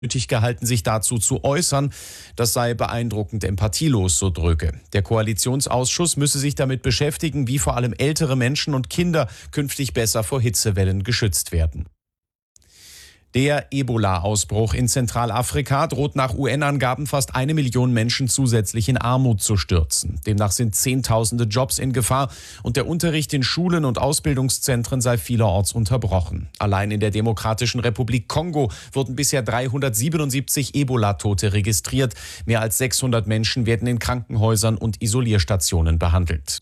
nötig gehalten, sich dazu zu äußern. Das sei beeindruckend empathielos, so Dröge. Der Koalitionsausschuss müsse sich damit beschäftigen, wie vor allem ältere Menschen und Kinder künftig besser vor Hitzewellen geschützt werden. Der Ebola-Ausbruch in Zentralafrika droht nach UN-Angaben fast 1 Million Menschen zusätzlich in Armut zu stürzen. Demnach sind Zehntausende Jobs in Gefahr und der Unterricht in Schulen und Ausbildungszentren sei vielerorts unterbrochen. Allein in der Demokratischen Republik Kongo wurden bisher 377 Ebola-Tote registriert. Mehr als 600 Menschen werden in Krankenhäusern und Isolierstationen behandelt.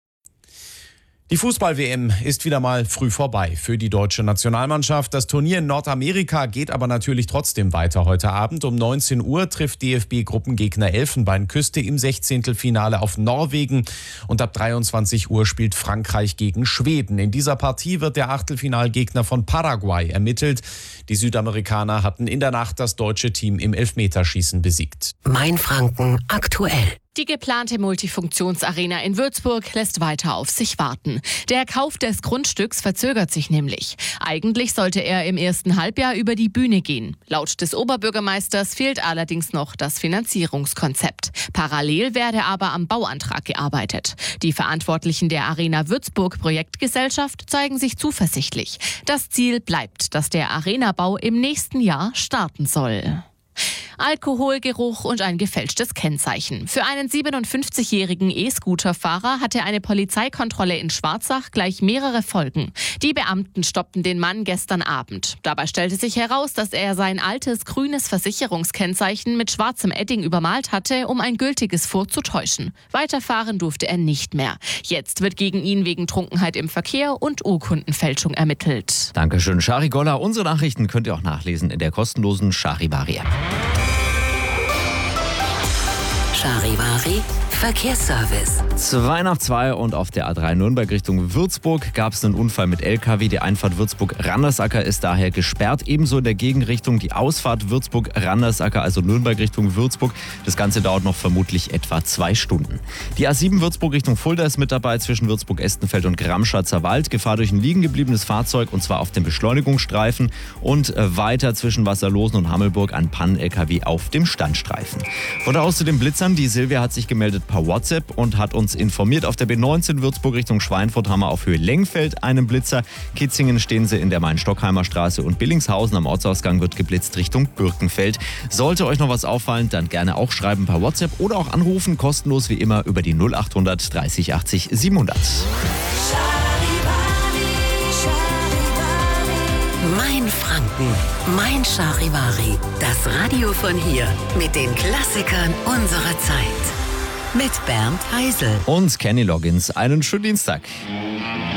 Die Fußball-WM ist wieder mal früh vorbei für die deutsche Nationalmannschaft. Das Turnier in Nordamerika geht aber natürlich trotzdem weiter. Heute Abend um 19 Uhr trifft DFB-Gruppengegner Elfenbeinküste im 16. Finale auf Norwegen. Und ab 23 Uhr spielt Frankreich gegen Schweden. In dieser Partie wird der Achtelfinalgegner von Paraguay ermittelt. Die Südamerikaner hatten in der Nacht das deutsche Team im Elfmeterschießen besiegt. Mainfranken aktuell. Die geplante Multifunktionsarena in Würzburg lässt weiter auf sich warten. Der Kauf des Grundstücks verzögert sich nämlich. Eigentlich sollte er im ersten Halbjahr über die Bühne gehen. Laut des Oberbürgermeisters fehlt allerdings noch das Finanzierungskonzept. Parallel werde aber am Bauantrag gearbeitet. Die Verantwortlichen der Arena Würzburg Projektgesellschaft zeigen sich zuversichtlich. Das Ziel bleibt, dass der Arenabau im nächsten Jahr starten soll. Alkoholgeruch und ein gefälschtes Kennzeichen. Für einen 57-jährigen E-Scooter-Fahrer hatte eine Polizeikontrolle in Schwarzach gleich mehrere Folgen. Die Beamten stoppten den Mann gestern Abend. Dabei stellte sich heraus, dass er sein altes grünes Versicherungskennzeichen mit schwarzem Edding übermalt hatte, um ein gültiges vorzutäuschen. Weiterfahren durfte er nicht mehr. Jetzt wird gegen ihn wegen Trunkenheit im Verkehr und Urkundenfälschung ermittelt. Dankeschön, Shari Goller. Unsere Nachrichten könnt ihr auch nachlesen in der kostenlosen Charivari-App. Charivari Verkehrsservice. 2 nach 2 und auf der A3 Nürnberg Richtung Würzburg gab es einen Unfall mit LKW. Die Einfahrt Würzburg-Randersacker ist daher gesperrt. Ebenso in der Gegenrichtung die Ausfahrt Würzburg-Randersacker, also Nürnberg Richtung Würzburg. Das Ganze dauert noch vermutlich etwa 2 Stunden. Die A7 Würzburg Richtung Fulda ist mit dabei zwischen Würzburg-Estenfeld und Gramschatzer Wald. Gefahr durch ein liegen gebliebenes Fahrzeug und zwar auf dem Beschleunigungsstreifen. Und weiter zwischen Wasserlosen und Hammelburg ein Pannen-LKW auf dem Standstreifen. Von da aus zu den Blitzern. Die Silvia hat sich gemeldet per WhatsApp und hat uns informiert. Auf der B19 Würzburg Richtung Schweinfurt haben wir auf Höhe Lengfeld einen Blitzer. Kitzingen stehen sie in der Main-Stockheimer Straße und Billingshausen am Ortsausgang wird geblitzt Richtung Birkenfeld. Sollte euch noch was auffallen, dann gerne auch schreiben per WhatsApp oder auch anrufen, kostenlos wie immer über die 0800 30 80 700. Mainfranken, mein Charivari. Das Radio von hier mit den Klassikern unserer Zeit. Mit Bernd Heisel Und Kenny Loggins. Einen schönen Dienstag.